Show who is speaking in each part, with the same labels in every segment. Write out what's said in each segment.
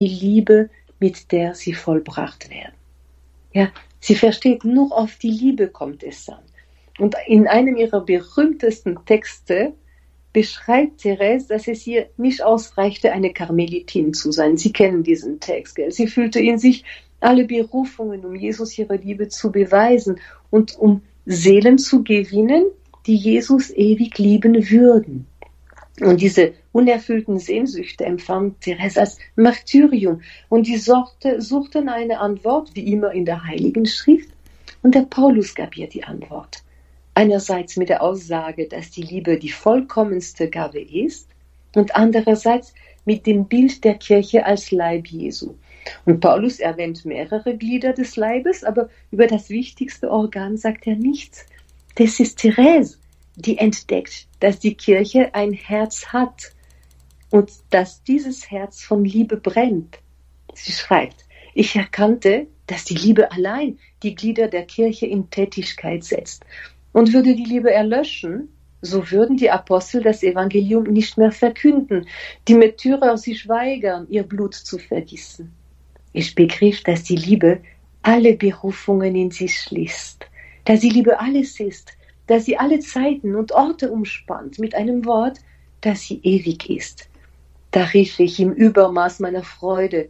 Speaker 1: Liebe, mit der sie vollbracht werden. Ja, sie versteht, nur auf die Liebe kommt es an. Und in einem ihrer berühmtesten Texte beschreibt Therese, dass es ihr nicht ausreichte, eine Karmelitin zu sein. Sie kennen diesen Text, gell? Sie fühlte in sich alle Berufungen, um Jesus ihre Liebe zu beweisen und um Seelen zu gewinnen, die Jesus ewig lieben würden. Und diese unerfüllten Sehnsüchte empfand Therese als Martyrium. Und die suchten eine Antwort, wie immer in der Heiligen Schrift. Und der Paulus gab ihr die Antwort. Einerseits mit der Aussage, dass die Liebe die vollkommenste Gabe ist. Und andererseits mit dem Bild der Kirche als Leib Jesu. Und Paulus erwähnt mehrere Glieder des Leibes, aber über das wichtigste Organ sagt er nichts. Das ist Therese, die entdeckt, dass die Kirche ein Herz hat und dass dieses Herz von Liebe brennt. Sie schreibt, ich erkannte, dass die Liebe allein die Glieder der Kirche in Tätigkeit setzt. Und würde die Liebe erlöschen, so würden die Apostel das Evangelium nicht mehr verkünden, die Märtyrer sich weigern, ihr Blut zu vergießen. Ich begriff, dass die Liebe alle Berufungen in sich schließt, dass die Liebe alles ist, dass sie alle Zeiten und Orte umspannt, mit einem Wort, dass sie ewig ist. Da rief ich im Übermaß meiner Freude,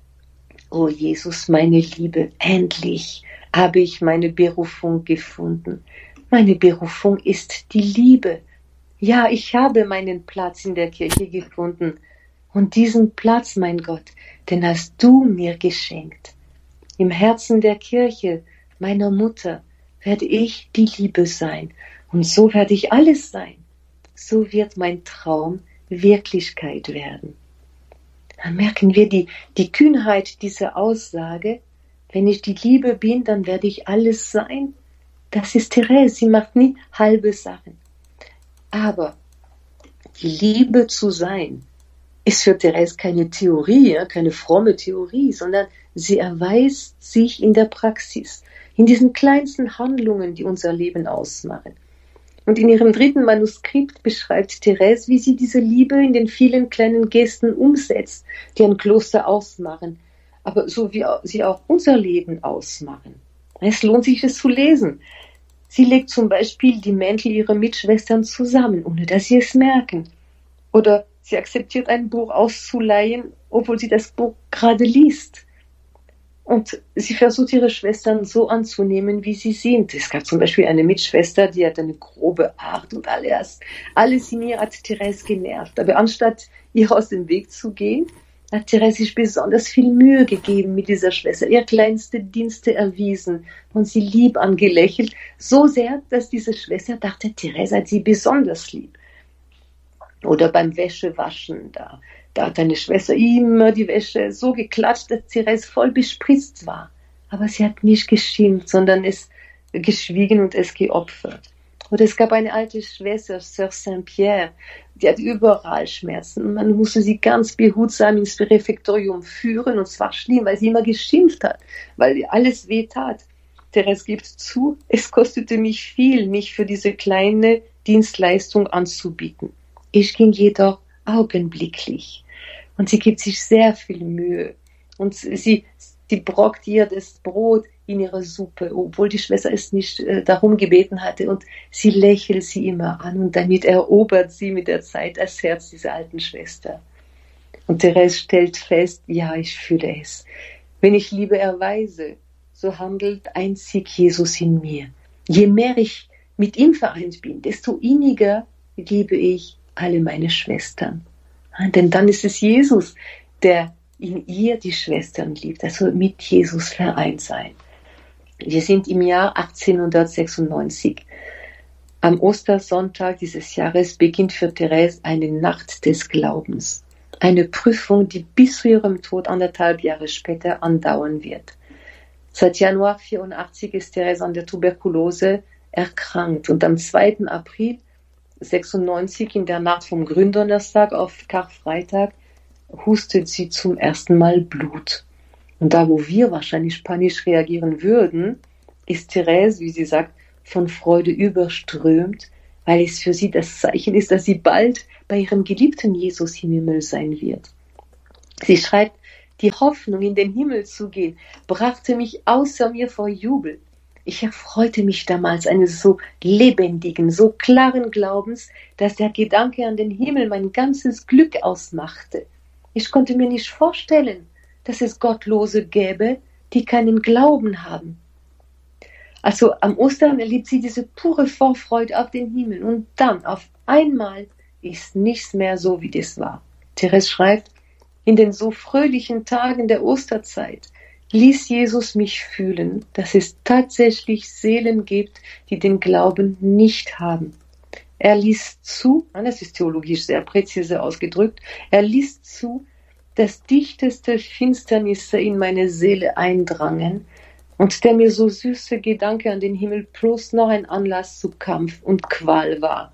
Speaker 1: O Jesus, meine Liebe, endlich habe ich meine Berufung gefunden. Meine Berufung ist die Liebe. Ja, ich habe meinen Platz in der Kirche gefunden. Und diesen Platz, mein Gott, den hast du mir geschenkt. Im Herzen der Kirche, meiner Mutter, werde ich die Liebe sein. Und so werde ich alles sein. So wird mein Traum Wirklichkeit werden. Dann merken wir die Kühnheit dieser Aussage. Wenn ich die Liebe bin, dann werde ich alles sein. Das ist Therese, sie macht nie halbe Sachen. Aber die Liebe zu sein, ist für Therese keine Theorie, keine fromme Theorie, sondern sie erweist sich in der Praxis, in diesen kleinsten Handlungen, die unser Leben ausmachen. Und in ihrem 3. Manuskript beschreibt Therese, wie sie diese Liebe in den vielen kleinen Gesten umsetzt, die ein Kloster ausmachen, aber so wie sie auch unser Leben ausmachen. Es lohnt sich, es zu lesen. Sie legt zum Beispiel die Mäntel ihrer Mitschwestern zusammen, ohne dass sie es merken. Oder sie akzeptiert ein Buch auszuleihen, obwohl sie das Buch gerade liest. Und sie versucht, ihre Schwestern so anzunehmen, wie sie sind. Es gab zum Beispiel eine Mitschwester, die hat eine grobe Art und alles in ihr hat Therese genervt. Aber anstatt ihr aus dem Weg zu gehen, hat Therese sich besonders viel Mühe gegeben mit dieser Schwester, ihr kleinste Dienste erwiesen und sie lieb angelächelt, so sehr, dass diese Schwester dachte, Therese hat sie besonders lieb. Oder beim Wäschewaschen, da hat eine Schwester immer die Wäsche so geklatscht, dass Therese voll bespritzt war. Aber sie hat nicht geschimpft, sondern es geschwiegen und es geopfert. Oder es gab eine alte Schwester, Sœur Saint-Pierre, die hat überall Schmerzen. Man musste sie ganz behutsam ins Refektorium führen, und zwar schlimm, weil sie immer geschimpft hat, weil alles weh tat. Therese gibt zu, es kostete mich viel, mich für diese kleine Dienstleistung anzubieten. Ich ging jedoch augenblicklich. Und sie gibt sich sehr viel Mühe. Und sie brockt ihr das Brot in ihre Suppe, obwohl die Schwester es nicht darum gebeten hatte. Und sie lächelt sie immer an. Und damit erobert sie mit der Zeit das Herz dieser alten Schwester. Und Therese stellt fest, ja, ich fühle es. Wenn ich Liebe erweise, so handelt einzig Jesus in mir. Je mehr ich mit ihm vereint bin, desto inniger liebe ich alle meine Schwestern. Denn dann ist es Jesus, der in ihr die Schwestern liebt, also mit Jesus vereint sein. Wir sind im Jahr 1896. Am Ostersonntag dieses Jahres beginnt für Therese eine Nacht des Glaubens. Eine Prüfung, die bis zu ihrem Tod 1,5 Jahre später andauern wird. Seit Januar 1984 ist Therese an der Tuberkulose erkrankt und am 2. April 96 in der Nacht vom Gründonnerstag auf Karfreitag hustet sie zum ersten Mal Blut. Und da, wo wir wahrscheinlich panisch reagieren würden, ist Therese, wie sie sagt, von Freude überströmt, weil es für sie das Zeichen ist, dass sie bald bei ihrem geliebten Jesus im Himmel sein wird. Sie schreibt, Die Hoffnung, in den Himmel zu gehen, brachte mich außer mir vor Jubel. Ich erfreute mich damals eines so lebendigen, so klaren Glaubens, dass der Gedanke an den Himmel mein ganzes Glück ausmachte. Ich konnte mir nicht vorstellen, dass es Gottlose gäbe, die keinen Glauben haben. Also am Ostern erlebt sie diese pure Vorfreude auf den Himmel und dann auf einmal ist nichts mehr so, wie das war. Therese schreibt, in den so fröhlichen Tagen der Osterzeit ließ Jesus mich fühlen, dass es tatsächlich Seelen gibt, die den Glauben nicht haben. Er ließ zu, das ist theologisch sehr präzise ausgedrückt, er ließ zu, dass dichteste Finsternisse in meine Seele eindrangen und der mir so süße Gedanke an den Himmel bloß noch ein Anlass zu Kampf und Qual war.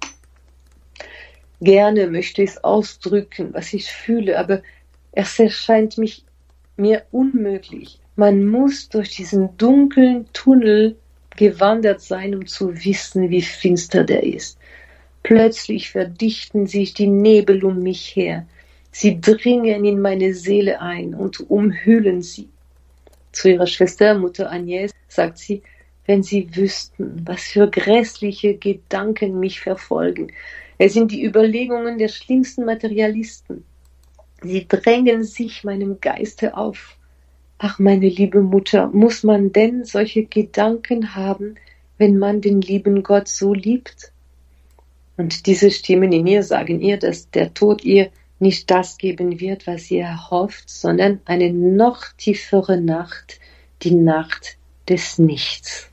Speaker 1: Gerne möchte ich es ausdrücken, was ich fühle, aber es erscheint mir unmöglich. Man muss durch diesen dunklen Tunnel gewandert sein, um zu wissen, wie finster der ist. Plötzlich verdichten sich die Nebel um mich her. Sie dringen in meine Seele ein und umhüllen sie. Zu ihrer Schwester, Mutter Agnès, sagt sie, wenn Sie wüssten, was für grässliche Gedanken mich verfolgen. Es sind die Überlegungen der schlimmsten Materialisten. Sie drängen sich meinem Geiste auf. Ach, meine liebe Mutter, muss man denn solche Gedanken haben, wenn man den lieben Gott so liebt? Und diese Stimmen in ihr sagen ihr, dass der Tod ihr nicht das geben wird, was sie erhofft, sondern eine noch tiefere Nacht, die Nacht des Nichts.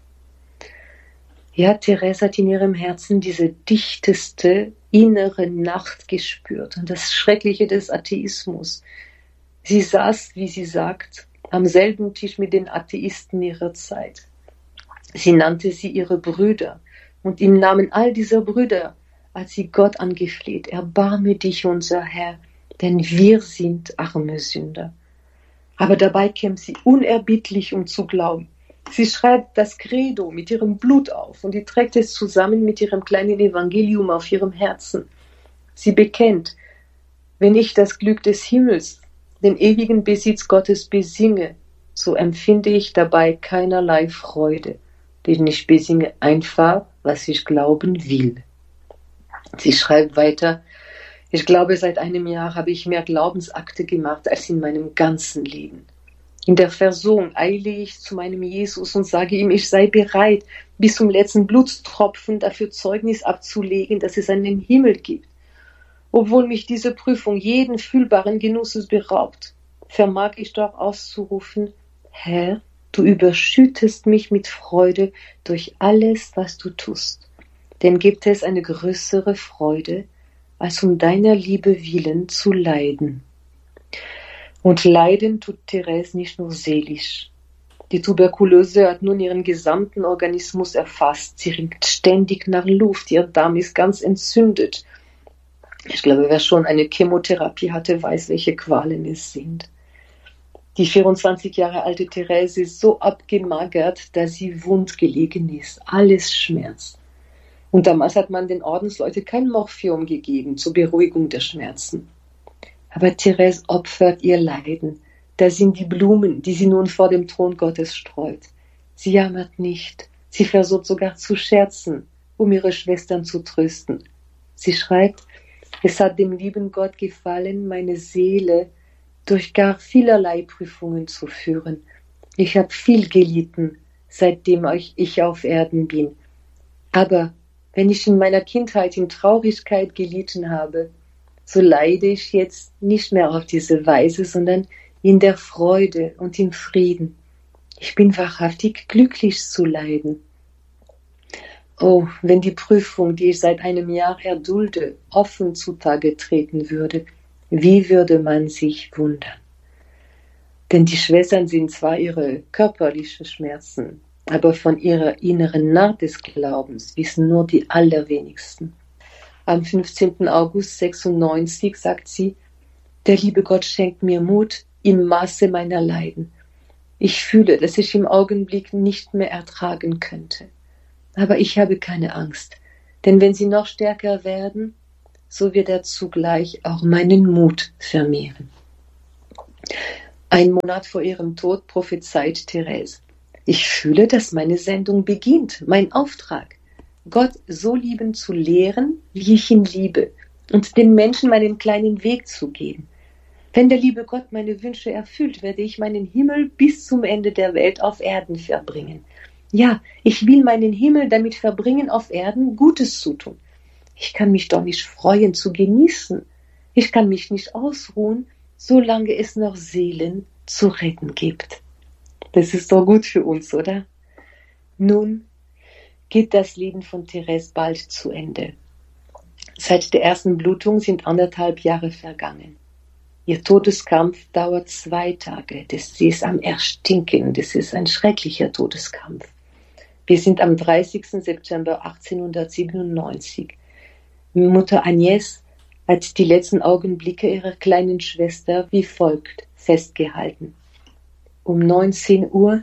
Speaker 1: Ja, Therese hat in ihrem Herzen diese dichteste innere Nacht gespürt und das Schreckliche des Atheismus. Sie saß, wie sie sagt, am selben Tisch mit den Atheisten ihrer Zeit. Sie nannte sie ihre Brüder und im Namen all dieser Brüder hat sie Gott angefleht, erbarme dich, unser Herr, denn wir sind arme Sünder. Aber dabei kämpft sie unerbittlich, um zu glauben. Sie schreibt das Credo mit ihrem Blut auf und sie trägt es zusammen mit ihrem kleinen Evangelium auf ihrem Herzen. Sie bekennt, wenn ich das Glück des Himmels, den ewigen Besitz Gottes besinge, so empfinde ich dabei keinerlei Freude, denn ich besinge einfach, was ich glauben will. Sie schreibt weiter, ich glaube, seit einem Jahr habe ich mehr Glaubensakte gemacht als in meinem ganzen Leben. In der Versöhnung eile ich zu meinem Jesus und sage ihm, ich sei bereit, bis zum letzten Blutstropfen dafür Zeugnis abzulegen, dass es einen Himmel gibt. Obwohl mich diese Prüfung jeden fühlbaren Genusses beraubt, vermag ich doch auszurufen, Herr, du überschüttest mich mit Freude durch alles, was du tust. Denn gibt es eine größere Freude, als um deiner Liebe willen zu leiden. Und leiden tut Therese nicht nur seelisch. Die Tuberkulose hat nun ihren gesamten Organismus erfasst. Sie ringt ständig nach Luft, ihr Darm ist ganz entzündet. Ich glaube, wer schon eine Chemotherapie hatte, weiß, welche Qualen es sind. Die 24 Jahre alte Therese ist so abgemagert, dass sie wund gelegen ist. Alles schmerzt. Und damals hat man den Ordensleuten kein Morphium gegeben zur Beruhigung der Schmerzen. Aber Therese opfert ihr Leiden. Da sind die Blumen, die sie nun vor dem Thron Gottes streut. Sie jammert nicht. Sie versucht sogar zu scherzen, um ihre Schwestern zu trösten. Sie schreibt, es hat dem lieben Gott gefallen, meine Seele durch gar vielerlei Prüfungen zu führen. Ich habe viel gelitten, seitdem ich auf Erden bin. Aber wenn ich in meiner Kindheit in Traurigkeit gelitten habe, so leide ich jetzt nicht mehr auf diese Weise, sondern in der Freude und im Frieden. Ich bin wahrhaftig glücklich zu leiden. Oh, wenn die Prüfung, die ich seit einem Jahr erdulde, offen zutage treten würde, wie würde man sich wundern? Denn die Schwestern sind zwar ihre körperlichen Schmerzen, aber von ihrer inneren Nacht des Glaubens wissen nur die allerwenigsten. Am 15. August 96 sagt sie, der liebe Gott schenkt mir Mut im Maße meiner Leiden. Ich fühle, dass ich im Augenblick nicht mehr ertragen könnte. Aber ich habe keine Angst, denn wenn sie noch stärker werden, so wird er zugleich auch meinen Mut vermehren. Ein Monat vor ihrem Tod prophezeit Therese: Ich fühle, dass meine Sendung beginnt, mein Auftrag, Gott so lieben zu lehren, wie ich ihn liebe, und den Menschen meinen kleinen Weg zu gehen. Wenn der liebe Gott meine Wünsche erfüllt, werde ich meinen Himmel bis zum Ende der Welt auf Erden verbringen. Ja, ich will meinen Himmel damit verbringen, auf Erden Gutes zu tun. Ich kann mich doch nicht freuen, zu genießen. Ich kann mich nicht ausruhen, solange es noch Seelen zu retten gibt. Das ist doch gut für uns, oder? Nun geht das Leben von Therese bald zu Ende. Seit der ersten Blutung sind 1,5 Jahre vergangen. Ihr Todeskampf dauert 2 Tage. Sie ist am Erstinken. Das ist ein schrecklicher Todeskampf. Wir sind am 30. September 1897. Mutter Agnès hat die letzten Augenblicke ihrer kleinen Schwester wie folgt festgehalten. Um 19 Uhr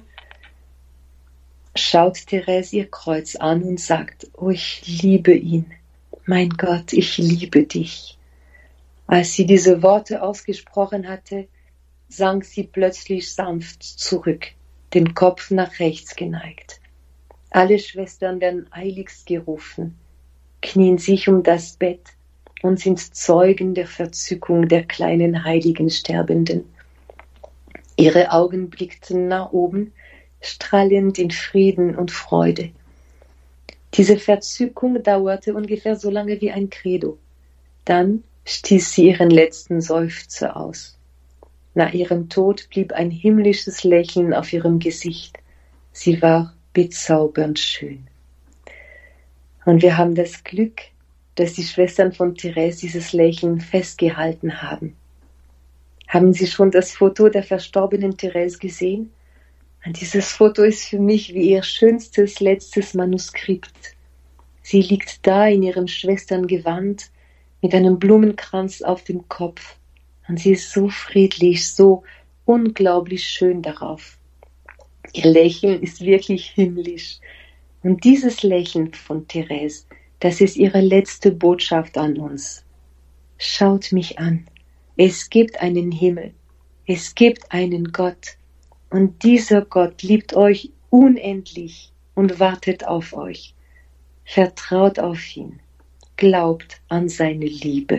Speaker 1: schaut Therese ihr Kreuz an und sagt: Oh, ich liebe ihn. Mein Gott, ich liebe dich. Als sie diese Worte ausgesprochen hatte, sank sie plötzlich sanft zurück, den Kopf nach rechts geneigt. Alle Schwestern werden eiligst gerufen, knien sich um das Bett und sind Zeugen der Verzückung der kleinen heiligen Sterbenden. Ihre Augen blickten nach oben, strahlend in Frieden und Freude. Diese Verzückung dauerte ungefähr so lange wie ein Credo. Dann stieß sie ihren letzten Seufzer aus. Nach ihrem Tod blieb ein himmlisches Lächeln auf ihrem Gesicht. Sie war bezaubernd schön. Und wir haben das Glück, dass die Schwestern von Therese dieses Lächeln festgehalten haben. Haben Sie schon das Foto der verstorbenen Therese gesehen? Und dieses Foto ist für mich wie ihr schönstes letztes Manuskript. Sie liegt da in ihrem Schwesterngewand mit einem Blumenkranz auf dem Kopf. Und sie ist so friedlich, so unglaublich schön darauf. Ihr Lächeln ist wirklich himmlisch. Und dieses Lächeln von Therese, das ist ihre letzte Botschaft an uns. Schaut mich an. Es gibt einen Himmel. Es gibt einen Gott. Und dieser Gott liebt euch unendlich und wartet auf euch. Vertraut auf ihn. Glaubt an seine Liebe.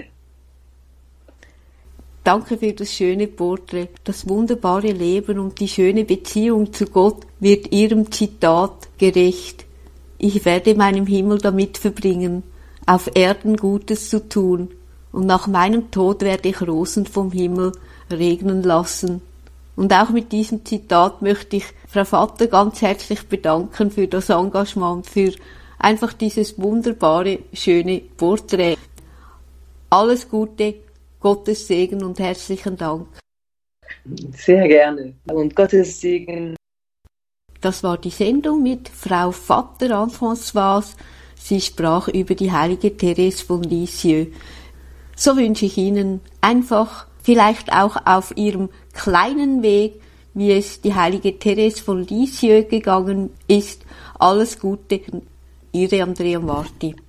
Speaker 2: Danke für das schöne Porträt. Das wunderbare Leben und die schöne Beziehung zu Gott wird Ihrem Zitat gerecht. Ich werde meinen Himmel damit verbringen, auf Erden Gutes zu tun, und nach meinem Tod werde ich Rosen vom Himmel regnen lassen. Und auch mit diesem Zitat möchte ich Frau Vater ganz herzlich bedanken für das Engagement, für einfach dieses wunderbare, schöne Porträt. Alles Gute, Gottes Segen und herzlichen Dank.
Speaker 1: Sehr gerne. Und Gottes Segen.
Speaker 2: Das war die Sendung mit Frau Vater Anne-Françoise. Sie sprach über die heilige Therese von Lisieux. So wünsche ich Ihnen einfach, vielleicht auch auf Ihrem kleinen Weg, wie es die heilige Therese von Lisieux gegangen ist, alles Gute. Ihre Andrea Marti.